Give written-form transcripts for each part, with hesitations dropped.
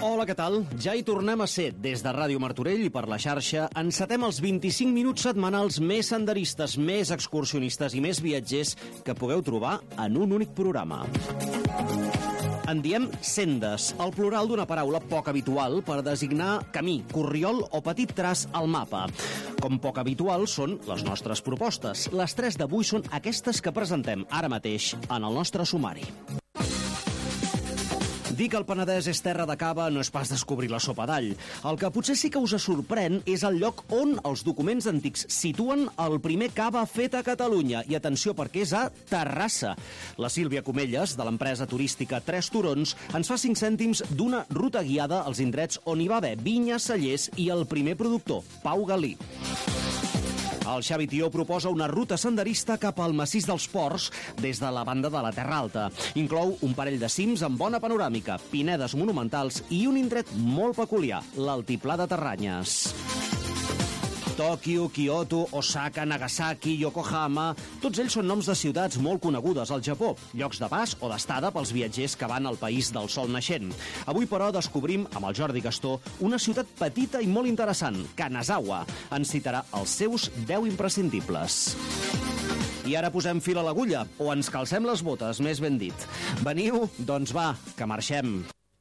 Hola, què tal? Ja hi tornem a ser. Des de Ràdio Martorell i per la xarxa encetem els 25 minuts setmanals més senderistes, més excursionistes i més viatgers que pugueu trobar en un únic programa. En diem sendes, el plural d'una paraula poc habitual per designar camí, corriol o petit traç al mapa. Com poc habitual són les nostres propostes. Les 3 d'avui són aquestes que presentem ara mateix en el nostre sumari. Dir que el Penedès és terra de cava no és pas descobrir la sopa d'all. El que potser sí que us sorprèn és el lloc on els documents antics situen el primer cava fet a Catalunya. I atenció, perquè és a Terrassa. La Sílvia Comelles, de l'empresa turística Tres Turons, ens fa 5 cèntims d'una ruta guiada als indrets on hi va haver vinyes, cellers i el primer productor, Pau Galí. El Xavi Tió proposa una ruta senderista cap al massís dels Ports des de la banda de la Terra Alta. Inclou un parell de cims amb bona panoràmica, pinedes monumentals i un indret molt peculiar, l'Altiplà de Terranyes. Tòquio, Kyoto, Osaka, Nagasaki, Yokohama... Tots ells són noms de ciutats molt conegudes al Japó, llocs de pas o d'estada pels viatgers que van al país del sol naixent. Avui, però, descobrim, amb el Jordi Gastó, una ciutat petita i molt interessant, Kanazawa. Ens citarà els seus 10 imprescindibles. I ara posem fil a l'agulla, o ens calcem les botes, més ben dit. Veniu? Doncs va, que marxem.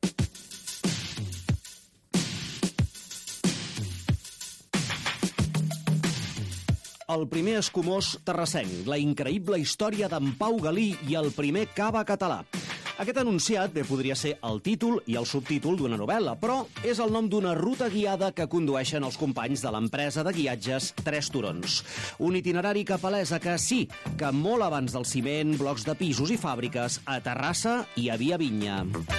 El primer escumós terrassenc, la increïble història d'en Pau Galí i el primer cava català. Aquest enunciat bé podria ser el títol i el subtítol d'una novel·la, però és el nom d'una ruta guiada que condueixen els companys de l'empresa de guiatges Tres Turons. Un itinerari que palesa que sí, que molt abans del ciment, blocs de pisos i fàbriques, a Terrassa hi havia vinya.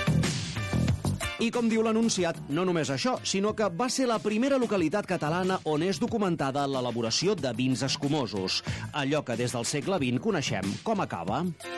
I com diu l'anunciat, no només això, sinó que va ser la primera localitat catalana on és documentada l'elaboració de vins escumosos, allò que des del segle XX coneixem com a cava.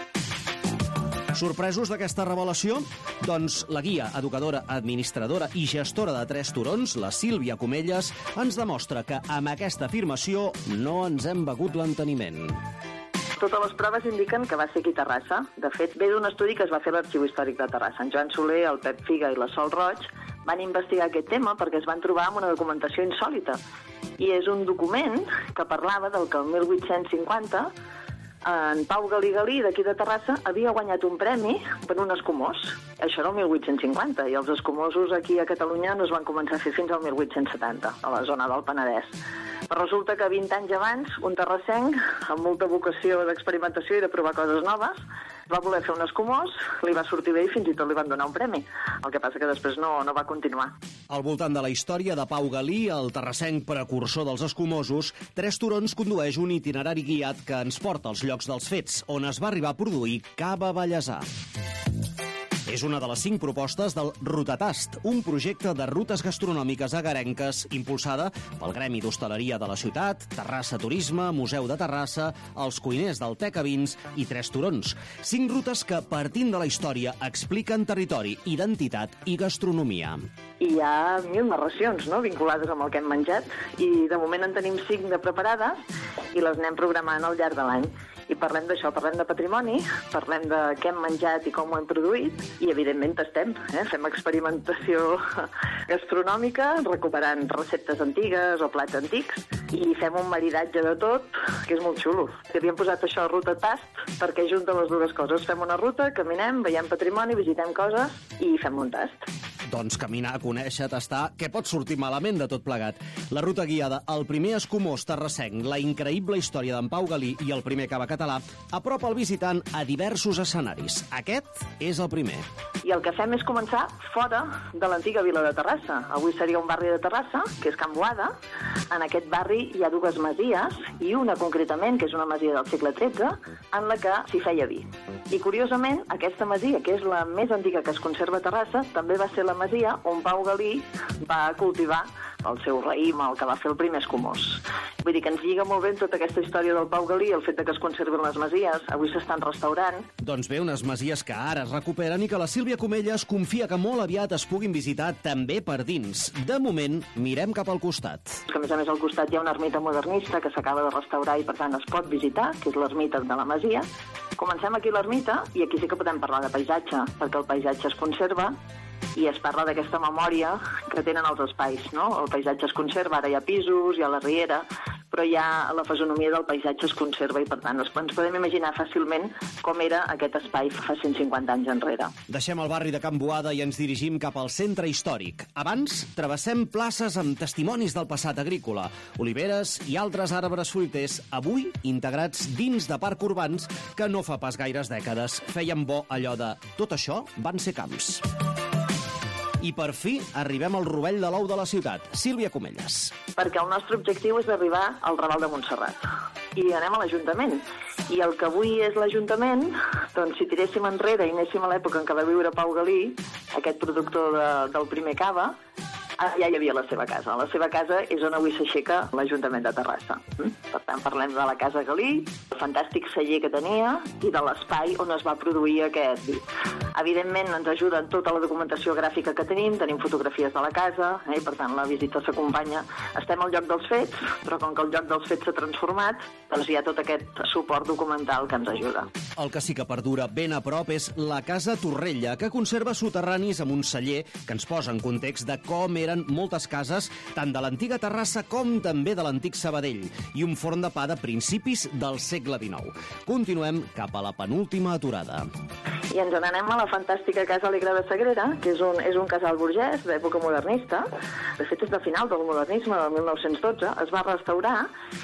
Sorpresos d'aquesta revelació? Doncs la guia, educadora, administradora i gestora de Tres Turons, la Sílvia Comelles, ens demostra que amb aquesta afirmació no ens hem begut l'enteniment. Totes les proves indiquen que va ser aquí a Terrassa. De fet, ve d'un estudi que es va fer a l'Arxiu Històric de Terrassa. En Joan Soler, el Pep Figa i la Sol Roig van investigar aquest tema perquè es van trobar amb una documentació insòlita. I és un document que parlava del que el 1850 en Pau Galí d'aquí de Terrassa havia guanyat un premi per un escumós. Això era el 1850 i els escumosos aquí a Catalunya no es van començar a fer fins al 1870, a la zona del Penedès. Però resulta que 20 anys abans, un terrassenc, amb molta vocació d'experimentació i de provar coses noves, va voler fer un escumós, li va sortir bé i fins i tot li van donar un premi. El que passa que després no va continuar. Al voltant de la història de Pau Galí, el terrassenc precursor dels escumosos, Tres Turons condueix un itinerari guiat que ens porta als llocs dels fets, on es va arribar a produir cava ballesà. És una de les 5 propostes del Rutatast, un projecte de rutes gastronòmiques agarenques impulsada pel Gremi d'Hostaleria de la ciutat, Terrassa Turisme, Museu de Terrassa, els cuiners del Teca Vins i Tres Turons. 5 rutes que, partint de la història, expliquen territori, identitat i gastronomia. I hi ha 1000 narracions, no?, vinculades amb el que hem menjat, i de moment en tenim 5 de preparades i les anem programant al llarg de l'any. I parlem d'això, parlem de patrimoni, parlem de què hem menjat i com ho hem produït, i evidentment tastem, fem experimentació gastronòmica, recuperant receptes antigues o plats antics, i fem un maridatge de tot, que és molt xulo. Havíem posat això a Ruta Tast perquè junta les dues coses. Fem una ruta, caminem, veiem patrimoni, visitem coses i fem un tast. Doncs caminar, conèixer, tastar, què pot sortir malament de tot plegat? La ruta guiada, el primer escumós terrassenc, la increïble història d'en Pau Galí i el primer cava català, apropa el visitant a diversos escenaris. Aquest és el primer. I el que fem és començar fora de l'antiga vila de Terrassa. Avui seria un barri de Terrassa, que és Can Boada. En aquest barri hi ha 2 masies, i una concretament, que és una masia del segle XIII, en la que s'hi feia vi. I curiosament, aquesta masia, que és la més antiga que es conserva a Terrassa, també va ser la masia on Pau Galí va cultivar el seu raïm, el que va fer el primer escumós. Vull dir que ens lliga molt bé tota aquesta història del Pau Galí, el fet de que es conserven les masies, avui s'estan restaurant. Doncs bé, unes masies que ara es recuperen i que la Sílvia Comelles confia que molt aviat es puguin visitar també per dins. De moment, mirem cap al costat. Que a més al costat hi ha una ermita modernista que s'acaba de restaurar i per tant es pot visitar, que és l'ermita de la masia. Comencem aquí l'ermita i aquí sí que podem parlar de paisatge, perquè el paisatge es conserva i es parla d'aquesta memòria que tenen els espais, no? El paisatge es conserva, ara hi ha pisos, hi ha la riera, però ja la fisonomia del paisatge es conserva i, per tant, ens podem imaginar fàcilment com era aquest espai fa 150 anys enrere. Deixem el barri de Can Boada i ens dirigim cap al centre històric. Abans, travessem places amb testimonis del passat agrícola, oliveres i altres arbres fruiters, avui integrats dins de parcs urbans que no fa pas gaires dècades feien bo allò de tot això van ser camps. I per fi arribem al rovell de l'ou de la ciutat. Sílvia Comelles. Perquè el nostre objectiu és arribar al Raval de Montserrat. I anem a l'Ajuntament. I el que avui és l'Ajuntament, doncs si tiréssim enrere i anéssim a l'època en què va viure Pau Galí, aquest productor del primer cava, ja hi havia la seva casa. La seva casa és on avui s'aixeca l'Ajuntament de Terrassa. Per tant, parlem de la Casa Galí, el fantàstic celler que tenia i de l'espai on es va produir aquest vi. Evidentment, ens ajuda en tota la documentació gràfica que tenim fotografies de la casa, i per tant la visita s'acompanya. Estem al lloc dels fets, però com que el lloc dels fets s'ha transformat, doncs hi ha tot aquest suport documental que ens ajuda. El que sí que perdura ben a prop és la Casa Torrella, que conserva soterranis amb un celler que ens posa en context de com eren moltes cases, tant de l'antiga Terrassa com també de l'antic Sabadell, i un forn de pa de principis del segle XIX. Continuem cap a la penúltima aturada. I ens n'anem a la fantàstica Casa Alegre de Sagrera, que és un casal burgès d'època modernista. De fet, és de final del modernisme, del 1912. Es va restaurar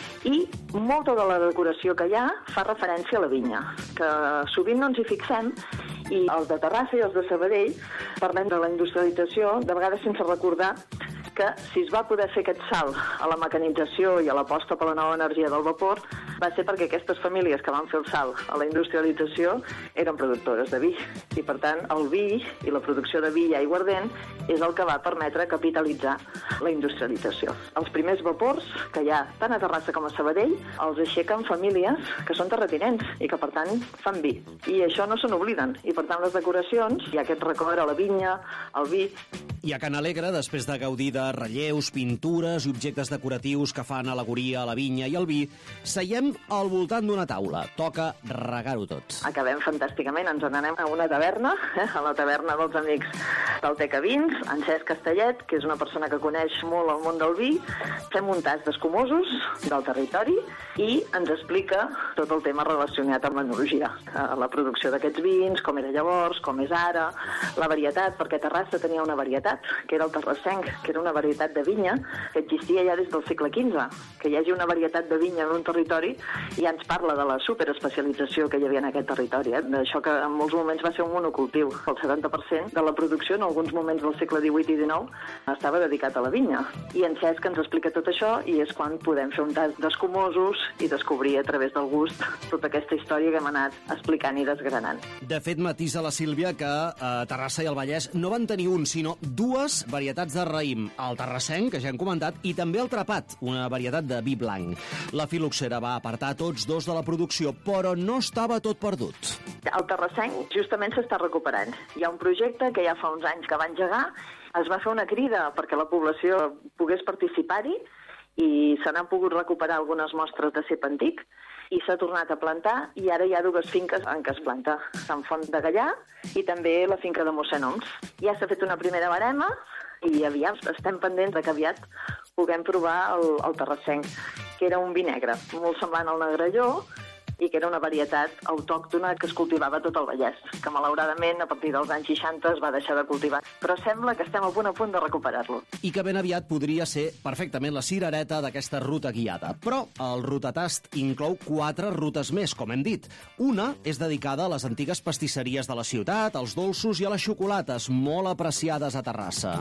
i molta de la decoració que hi ha fa referència a la vinya, que sovint no ens hi fixem, i els de Terrassa i els de Sabadell parlem de la industrialització, de vegades sense recordar que si es va poder fer aquest salt a la mecanització i a l'aposta per la nova energia del vapor va ser perquè aquestes famílies que van fer el salt a la industrialització eren productores de vi. I, per tant, el vi i la producció de vi i aiguardent és el que va permetre capitalitzar la industrialització. Els primers vapors que hi ha tant a Terrassa com a Sabadell els aixequen famílies que són terratinents i que, per tant, fan vi. I això no se n'obliden. I, per tant, les decoracions, hi ha aquest record a la vinya, al vi. I a Can Alegre, després de gaudir de relleus, pintures i objectes decoratius que fan al·legoria a la vinya i al vi, seiem al voltant d'una taula. Toca regar-ho tot. Acabem fantàsticament, ens n'anem a una taverna, a la taverna dels amics del Teca Vins, en Cesc Castellet, que és una persona que coneix molt el món del vi. Fem un tast d'escumosos del territori i ens explica tot el tema relacionat amb l'enologia, la producció d'aquests vins, com era llavors, com és ara, la varietat, perquè Terrassa tenia una varietat, que era el terrassenc, que era una varietat de vinya que existia ja des del segle XV. Que hi hagi una varietat de vinya en un territori ja ens parla de la superespecialització que hi havia en aquest territori, d'això que en molts moments va ser un monocultiu. El 70% de la producció en alguns moments del segle XVIII i XIX estava dedicat a la vinya. I en Cesc ens explica tot això i és quan podem fer un tast d'escumosos i descobrir a través del gust tota aquesta història que hem anat explicant i desgranant. De fet, matisa la Sílvia que a Terrassa i el Vallès no van tenir un, sinó dues varietats de raïm, el terrassenc, que ja hem comentat, i també el trapat, una varietat de vi blanc. La filoxera va apartar tots dos de la producció, però no estava tot perdut. El terrassenc justament s'està recuperant. Hi ha un projecte que ja fa uns anys que va engegar, es va fer una crida perquè la població pogués participar-hi i se n'han pogut recuperar algunes mostres de cep antic i s'ha tornat a plantar i ara hi ha dues finques en què es planta, Sant Font de Gallà i també la finca de Mossèn Oms. Ja s'ha fet una primera barema i aviam estem pendents que aviat puguem provar el terrassenc, que era un vi negre, molt semblant al Negrelló, i que era una varietat autòctona que es cultivava a tot el Vallès, que malauradament a partir dels anys 60 es va deixar de cultivar. Però sembla que estem a punt de recuperar-lo. I que ben aviat podria ser perfectament la cirereta d'aquesta ruta guiada. Però el rutatast inclou 4 rutes més, com hem dit. Una és dedicada a les antigues pastisseries de la ciutat, als dolços i a les xocolates, molt apreciades a Terrassa.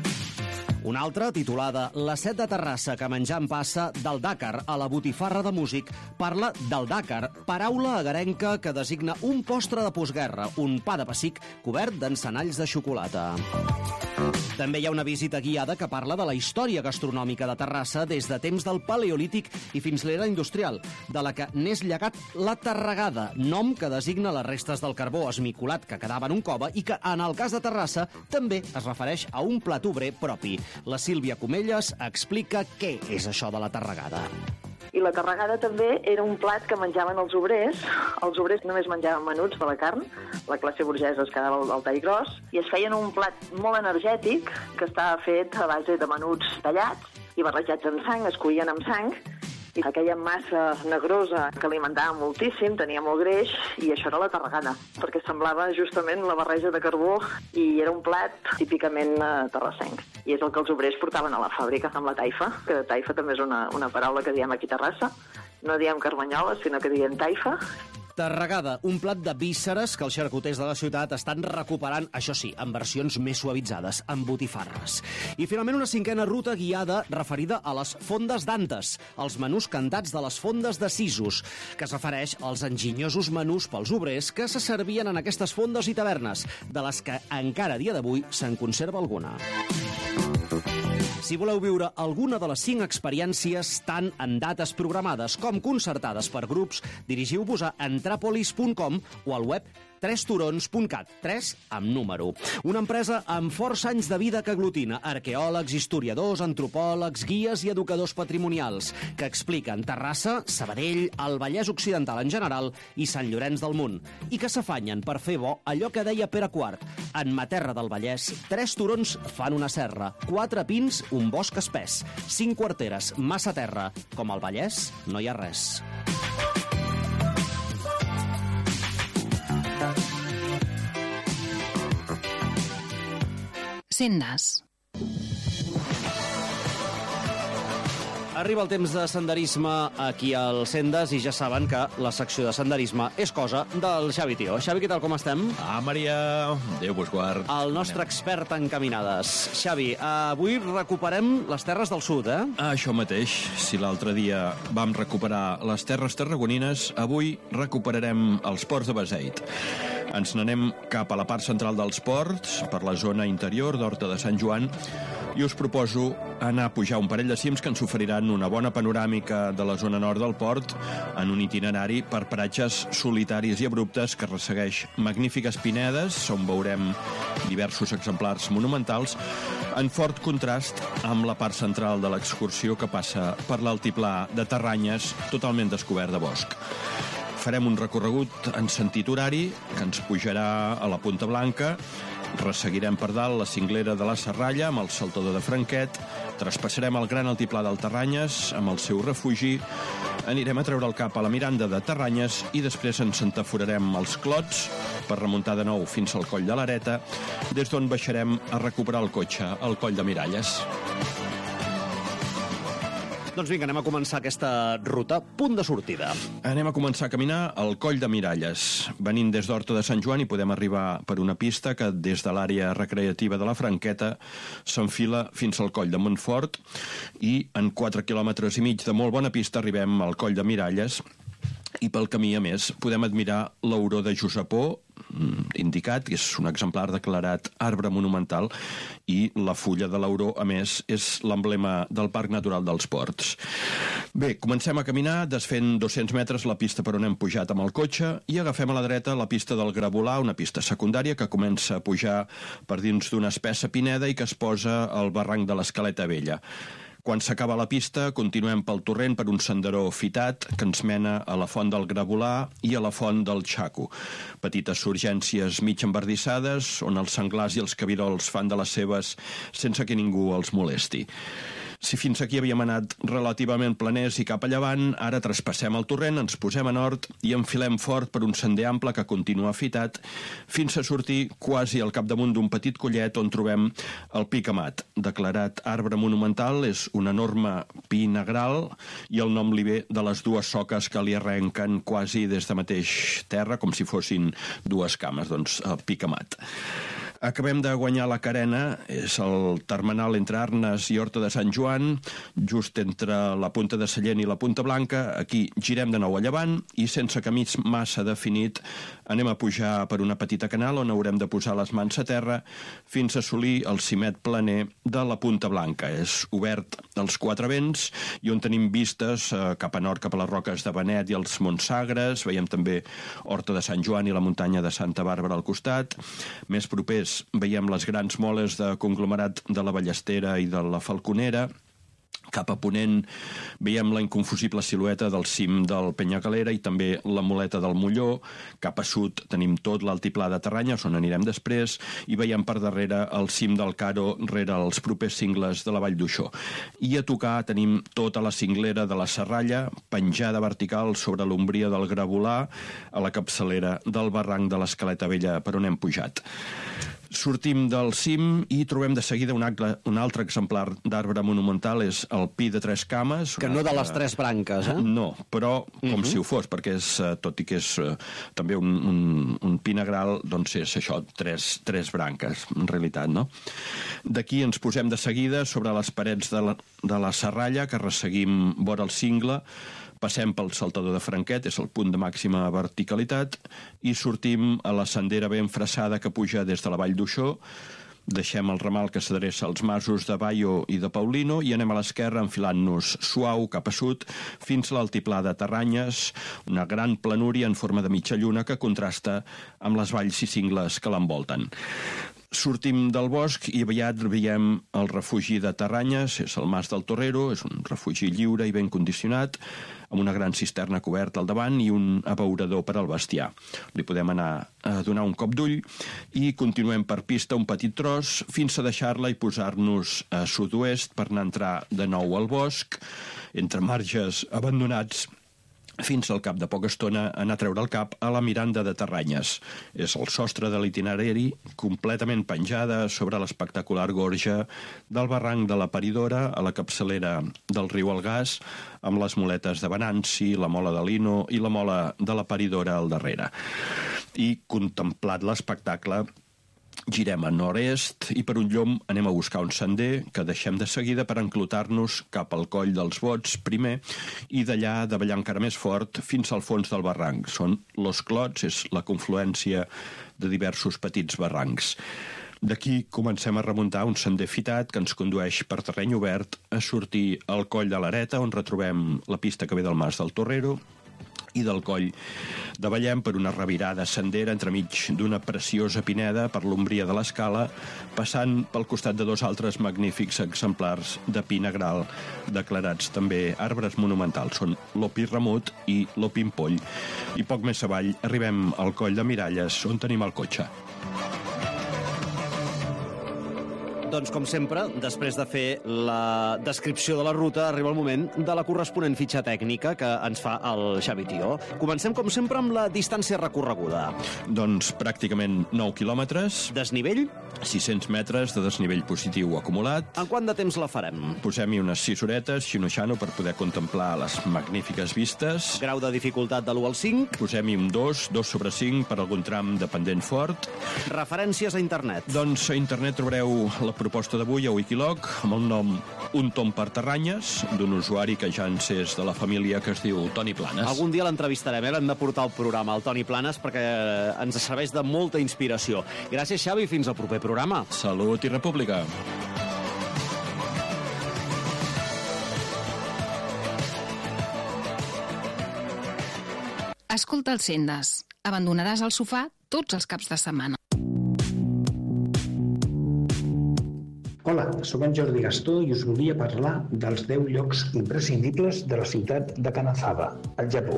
Una altra, titulada La set de Terrassa que menjant passa, del Dàcar a la botifarra de músic, parla del Dàcar, paraula agarenca que designa un postre de postguerra, un pa de pessic cobert d'encenalls de xocolata. També hi ha una visita guiada que parla de la història gastronòmica de Terrassa des de temps del Paleolític i fins l'era industrial, de la que n'és llegat la Tarregada, nom que designa les restes del carbó esmicolat que quedava en un cove i que, en el cas de Terrassa, també es refereix a un plat obrer propi. La Sílvia Comelles explica què és això de la Tarregada. I la carregada també era un plat que menjaven els obrers. Els obrers només menjaven menuts de la carn, la classe burgesa es quedava al tall gros, i es feien un plat molt energètic que estava fet a base de menuts tallats i barrejats amb sang, es cuïen amb sang, i aquella massa negrosa que alimentava moltíssim, tenia molt greix, i això era la carregada, perquè semblava justament la barreja de carbó i era un plat típicament terrassenc. I és el que els obrers portaven a la fàbrica amb la taifa, que taifa també és una paraula que diem aquí a Terrassa. No diem carmanyola, sinó que diem taifa. Tarregada, un plat de vísceres que els xarcuters de la ciutat estan recuperant, això sí, en versions més suavitzades, amb botifarres. I finalment una cinquena ruta guiada referida a les fondes d'Antes, els menús cantats de les fondes de Sisos, que es refereix als enginyosos menús pels obrers que se servien en aquestes fondes i tavernes, de les que encara a dia d'avui se'n conserva alguna. Si voleu viure alguna de les 5 experiències tant en dates programades com concertades per grups, dirigiu-vos a entrapolis.com o al web tresturons.cat, 3 amb número. Una empresa amb força anys de vida que aglutina arqueòlegs, historiadors, antropòlegs, guies i educadors patrimonials, que expliquen Terrassa, Sabadell, el Vallès Occidental en general i Sant Llorenç del Munt, i que s'afanyen per fer bo allò que deia Pere IV. En ma terra del Vallès, 3 turons fan una serra, 4 pins, un bosc espès, 5 quarteres, massa terra. Com al Vallès, no hi ha res. Sendes. Arriba el temps de senderisme aquí al Sendes i ja saben que la secció de senderisme és cosa del Xavi Tió. Xavi, què tal, com estem? Maria, Déu vos guard. El nostre expert en caminades. Xavi, avui recuperem les Terres del Sud, eh? Això mateix. Si l'altre dia vam recuperar les terres tarragonines, avui recuperarem els ports de Beseit. Ens n'anem cap a la part central dels ports, per la zona interior d'Horta de Sant Joan, i us proposo anar a pujar un parell de cims que ens oferiran una bona panoràmica de la zona nord del port en un itinerari per paratges solitaris i abruptes que ressegueix magnífiques pinedes, on veurem diversos exemplars monumentals, en fort contrast amb la part central de l'excursió que passa per l'altiplà de Terranyes, totalment descobert de bosc. Farem un recorregut en sentit horari que ens pujarà a la Punta Blanca, resseguirem per dalt la cinglera de la Serralla amb el saltador de Franquet, traspassarem el gran altiplà del Terranyes amb el seu refugi, anirem a treure el cap a la Miranda de Terranyes i després ens entaforarem els Clots per remuntar de nou fins al Coll de l'Areta, des d'on baixarem a recuperar el cotxe al Coll de Miralles. Doncs vinga, anem a començar aquesta ruta. Punt de sortida. Anem a començar a caminar al Coll de Miralles. Venint des d'Horta de Sant Joan i podem arribar per una pista que des de l'àrea recreativa de la Franqueta s'enfila fins al Coll de Montfort i en 4 quilòmetres i mig de molt bona pista arribem al Coll de Miralles i pel camí, a més, podem admirar l'auró de Josepó, indicat, que és un exemplar declarat arbre monumental, i la fulla de l'auró, a més, és l'emblema del Parc Natural dels Ports. Bé, comencem a caminar, desfent 200 metres la pista per on hem pujat amb el cotxe i agafem a la dreta la pista del Gravolà, una pista secundària que comença a pujar per dins d'una espessa pineda i que es posa al barranc de l'Escaleta Vella. Quan s'acaba la pista, continuem pel torrent per un senderó fitat que ens mena a la font del Gravolà i a la font del Xaco. Petites surgències mig embardissades on els senglars i els cabirols fan de les seves sense que ningú els molesti. Si fins aquí havíem anat relativament planers i cap a llevant, ara traspassem el torrent, ens posem a nord i enfilem fort per un sender ample que continua fitat fins a sortir quasi al capdamunt d'un petit collet on trobem el Pic Amat. Declarat arbre monumental, és un enorme pi negral i el nom li ve de les dues soques que li arrenquen quasi des de mateix terra, com si fossin dues cames, doncs el Pic Amat. Acabem de guanyar la carena, és el termenal entre Arnes i Horta de Sant Joan, just entre la Punta de Sallent i la Punta Blanca. Aquí girem de nou a llevant i sense camí massa definit anem a pujar per una petita canal on haurem de posar les mans a terra fins a assolir el cimet planer de la Punta Blanca. És obert als 4 vents i on tenim vistes cap a nord, cap a les roques de Benet i els Montsagres. Veiem també Horta de Sant Joan i la muntanya de Santa Bàrbara al costat. Més propers veiem les grans moles de conglomerat de la Ballestera i de la Falconera. Cap a ponent veiem la inconfusible silueta del cim del Penyacalera i també la Moleta del Molló. Cap a sud tenim tot l'altiplà de Terranyes, on anirem després, i veiem per darrere el cim del Caro rere els propers cingles de la Vall d'Uixó. I a tocar tenim tota la cinglera de la Serralla, penjada vertical sobre l'ombria del Gravolà, a la capçalera del barranc de l'Escaleta Vella per on hem pujat. Sortim del cim i trobem de seguida un altre exemplar d'arbre monumental, és el pi de tres cames. Que no de les tres branques, eh? No, però com si ho fos, perquè és, tot i que és també un pi negral, doncs és això, tres branques, en realitat, no? D'aquí ens posem de seguida sobre les parets de la Serralla, que resseguim vora el cingle, passem pel saltador de Franquet, és el punt de màxima verticalitat, i sortim a la sendera ben fressada que puja des de la Vall d'Uixó, deixem el ramal que s'adreça als masos de Baio i de Paulino i anem a l'esquerra enfilant-nos suau cap a sud fins a l'altiplà de Terranyes, una gran planúria en forma de mitja lluna que contrasta amb les valls i cingles que l'envolten. Sortim del bosc i aviat veiem el refugi de Terranyes, és el Mas del Torrero, és un refugi lliure i ben condicionat, amb una gran cisterna coberta al davant i un abeurador per al bestiar. Li podem anar a donar un cop d'ull i continuem per pista un petit tros fins a deixar-la i posar-nos a sud-oest per anar a entrar de nou al bosc, entre marges abandonats, fins al cap de poca estona anar a treure el cap a la Miranda de Terranyes. És el sostre de l'itinerari, completament penjada sobre l'espectacular gorja del barranc de la Paridora a la capçalera del riu Algàs, amb les moletes de Venanci, la mola de Lino i la mola de la Paridora al darrere. I contemplat l'espectacle, girem a nord-est i per un llom anem a buscar un sender que deixem de seguida per enclotar-nos cap al coll dels Bots primer i d'allà davallar encara més fort fins al fons del barranc. Són Los Clots, és la confluència de diversos petits barrancs. D'aquí comencem a remuntar un sender fitat que ens condueix per terreny obert a sortir al coll de l'Areta, on retrobem la pista que ve del Mas del Torrero, i del coll davallem per una revirada sendera entremig d'una preciosa pineda per l'ombria de l'escala, passant pel costat de dos altres magnífics exemplars de pi negral, declarats també arbres monumentals. Són l'Opi Ramut i l'Opi Impoll. I poc més avall arribem al coll de Miralles, on tenim el cotxe. Doncs, com sempre, després de fer la descripció de la ruta, arriba el moment de la corresponent fitxa tècnica que ens fa el Xavi Tió. Comencem, com sempre, amb la distància recorreguda. Doncs pràcticament 9 quilòmetres. Desnivell? 600 metres de desnivell positiu acumulat. En quant de temps la farem? Posem-hi unes 6 horetes, xino-xano, per poder contemplar les magnífiques vistes. Grau de dificultat de l'1 al 5? Posem-hi un 2 sobre 5 per algun tram de pendent fort. Referències a internet? Doncs a internet trobareu la proposta d'avui a Wikiloc, amb el nom Un tom per Terranyes, d'un usuari que ja ens és de la família, que es diu Toni Planes. Algun dia l'entrevistarem, l'hem de portar al programa, el Toni Planes, perquè ens serveix de molta inspiració. Gràcies, Xavi, fins al proper programa. Salut i república. Escolta els Sendes. Abandonaràs el sofà tots els caps de setmana. Hola, sóc en Jordi Gastó i us volia parlar dels 10 llocs imprescindibles de la ciutat de Kanazawa, al Japó.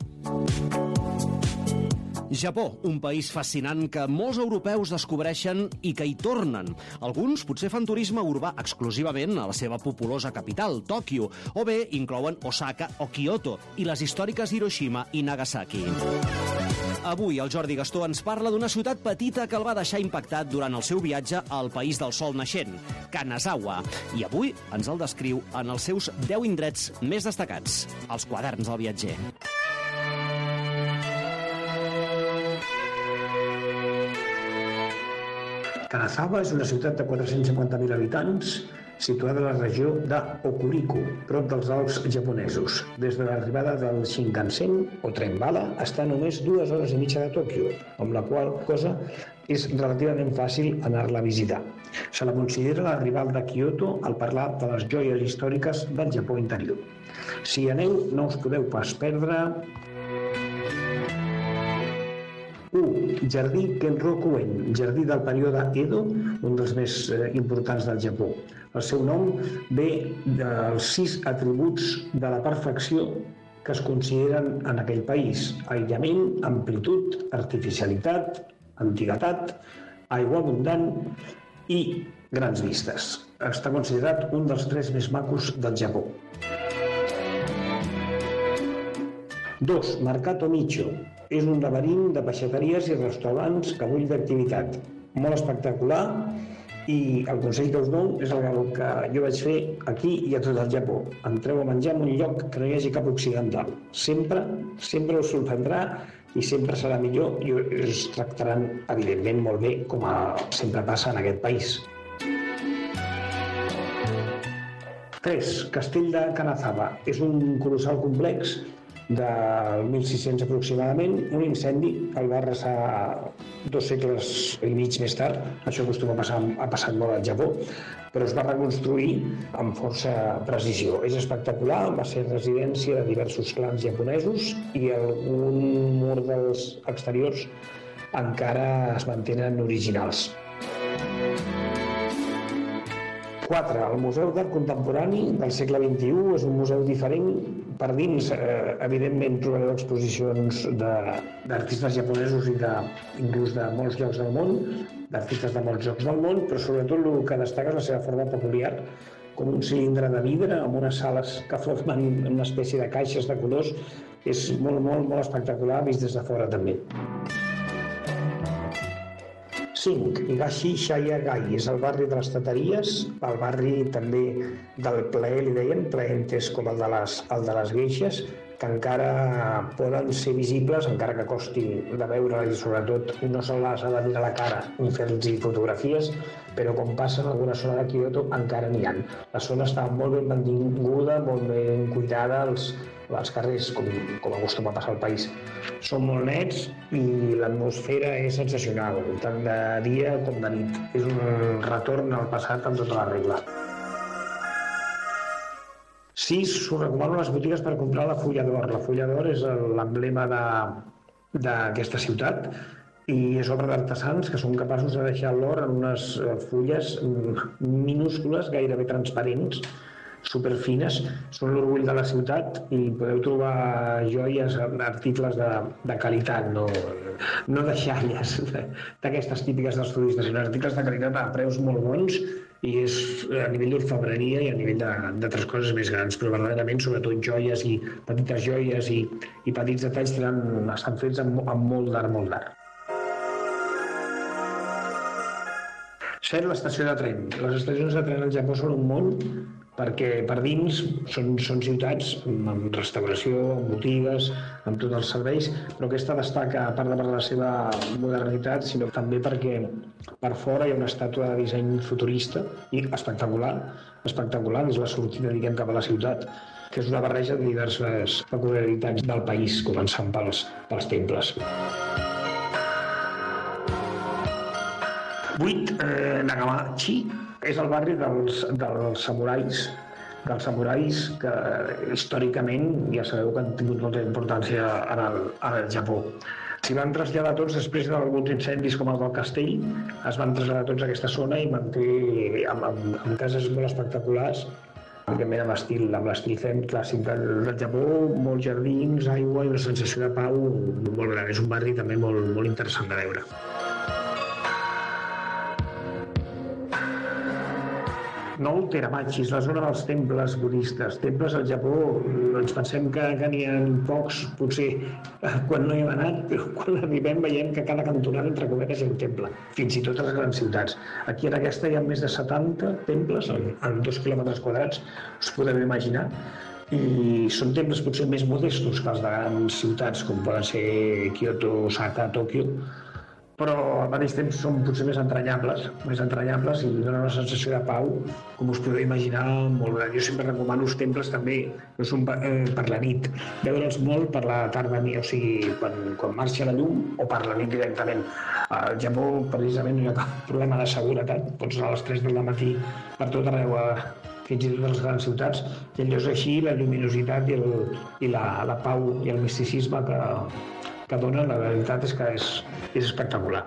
Japó, un país fascinant que molts europeus descobreixen i que hi tornen. Alguns potser fan turisme urbà exclusivament a la seva populosa capital, Tòquio, o bé inclouen Osaka o Kyoto i les històriques Hiroshima i Nagasaki. Avui el Jordi Gastó ens parla d'una ciutat petita que el va deixar impactat durant el seu viatge al país del sol naixent, Kanazawa, i avui ens el descriu en els seus 10 indrets més destacats, els quaderns del viatger. Kanazawa és una ciutat de 450.000 habitants situada a la regió d'Okuriku, prop dels Alps japonesos. Des de l'arribada del Shinkansen o tren bala està només 2 hores i mitja de Tòquio, amb la qual cosa és relativament fàcil anar-la a visitar. Se la considera la rival de Kyoto al parlar de les joies històriques del Japó interior. Si hi aneu, no us podeu pas perdre 1. Jardí Kenroku-en, jardí del període Edo, un dels més importants del Japó. El seu nom ve dels 6 atributs de la perfecció que es consideren en aquell país: aïllament, amplitud, artificialitat, antiguitat, aigua abundant i grans vistes. Està considerat un dels 3 més macos del Japó. 2. Mercato Micho. És un laberint de peixateries i restaurants que bull d'activitat. Molt espectacular, i el consell que us dono és el que jo vaig fer aquí i a tot el Japó. Entreu a menjar en un lloc que no hi hagi cap occidental. Sempre us sorprendrà i sempre serà millor i us tractaran, evidentment, molt bé, com sempre passa en aquest país. 3. Castell de Kanazawa. És un colossal complex del 1600 aproximadament. Un incendi el va arrasar 2 segles i mig més tard. Això ha passat molt al Japó, però es va reconstruir amb força precisió. És espectacular, va ser residència de diversos clans japonesos i algun mur dels exteriors encara es mantenen originals. 4. El Museu d'Art Contemporani del segle XXI és un museu diferent. Per dins, evidentment, trobareu exposicions d'artistes japonesos i inclús de molts llocs del món, d'artistes de molts llocs del món, però sobretot el que destaca és la seva forma peculiar, com un cilindre de vidre amb unes sales que formen una espècie de caixes de colors. És molt, molt, molt espectacular, vist des de fora també. 5. Higashi-Shaya-gai és el barri de les tateries, el barri també del plaer, li deien, plaentes com el de les geixes, que encara poden ser visibles, encara que costin de veure, i sobretot no se les ha de mirar la cara ni fer-los fotografies, però com passa en alguna zona de Kyoto encara n'hi ha. La zona està molt ben mantinguda, molt ben cuidada, els carrers, com acostuma a passar al país, són molt nets i l'atmosfera és sensacional, tant de dia com de nit. És un retorn al passat amb tota la regla. 6. Us recomano les botigues per comprar la Fulla d'Or. La Fulla d'Or és l'emblema d'aquesta ciutat i és obra d'artesans que són capaços de deixar l'or en unes fulles minúscules, gairebé transparents, superfines. Són l'orgull de la ciutat i podeu trobar joies, articles de qualitat, no deixalles d'aquestes típiques dels turistes, sinó articles de qualitat a preus molt bons, i és a nivell d'orfebreria i a nivell d'altres coses més grans, però verdaderament sobretot joies i petites joies i petits detalls estan fets amb molt d'art. 7. L'estació de tren. Les estacions de tren al Japó són un món, perquè per dins són ciutats amb restauració, amb botigues, amb tots els serveis, però aquesta destaca, a part de per la seva modernitat, sinó també perquè per fora hi ha una estàtua de disseny futurista i espectacular, és la sortida, diguem, cap a la ciutat, que és una barreja de diverses peculiaritats del país, començant pels temples. 8. Nagamachi és el barri dels samurais, que històricament ja sabeu que han tingut molta importància al Japó. S'hi van traslladar tots després d'alguns incendis com el del castell, es van traslladar tots a aquesta zona i manté amb cases molt espectaculars, evidentment amb l'estil zen clàssic del Japó, molts jardins, aigua i una sensació de pau molt gran. És un barri també molt interessant de veure. 9. Teramachis, la zona dels temples budistes. Temples al Japó, ens pensem que n'hi ha pocs, potser quan no hi hem anat, però quan arribem veiem que cada cantonada, entre cometes, hi ha un temple, fins i tot a les grans ciutats. Aquí en aquesta hi ha més de 70 temples en 2 quilòmetres quadrats, us podeu imaginar, i són temples potser més modestos que els de grans ciutats, com poden ser Kyoto, Osaka, Tòquio, però al mateix temps són potser més entranyables i donen una sensació de pau, com us podeu imaginar, molt gran. Jo sempre recomano els temples també, no són per la nit, veure'ls molt per la tarda, o sigui, quan marxa la llum o per la nit directament. Al Japó, precisament, no hi ha cap problema de seguretat, pots anar a les 3 del matí per tot arreu, fins i tot a les grans ciutats, i allò és així, la lluminositat i la pau i el misticisme que donen, la veritat és que és espectacular.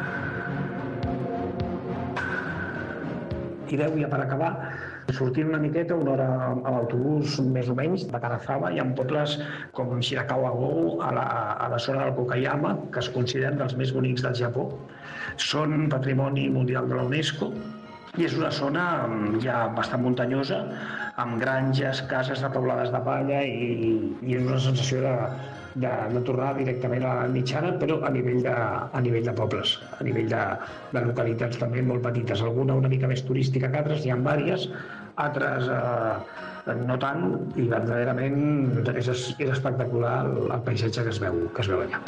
I 10 ja per acabar, sortint una miqueta, una hora amb l'autobús més o menys, de Kanazawa, hi ha pobles com Shirakawa-go, a la zona del Kokayama, que es consideren dels més bonics del Japó. Són patrimoni mundial de la UNESCO i és una zona ja bastant muntanyosa, amb granges, cases de teulades de palla i és una sensació de tornar directament a la mitjana, però a nivell de pobles, a nivell de localitats també molt petites. Alguna una mica més turística que altres, hi ha diverses, altres no tant, i verdaderament és espectacular el paisatge que es veu allà.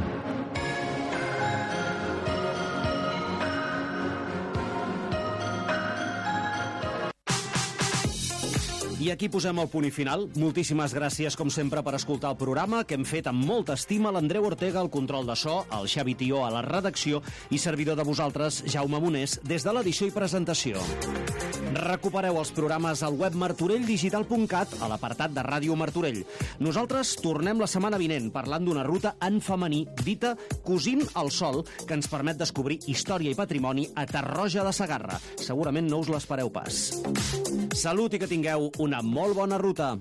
I aquí posem el punt i final. Moltíssimes gràcies, com sempre, per escoltar el programa que hem fet amb molta estima l'Andreu Ortega al control de so, el Xavi Tió a la redacció i servidor de vosaltres, Jaume Monés, des de l'edició i presentació. Recupereu els programes al web martorelldigital.cat a l'apartat de Ràdio Martorell. Nosaltres tornem la setmana vinent parlant d'una ruta en femení dita Cosint al Sol, que ens permet descobrir història i patrimoni a Tarroja de Segarra. Segurament no us l'espereu pas. Salut i que tingueu una molt bona ruta.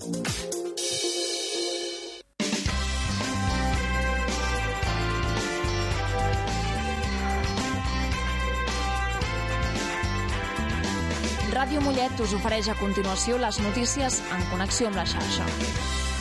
Ràdio Mollet us ofereix a continuació les notícies en connexió amb la xarxa.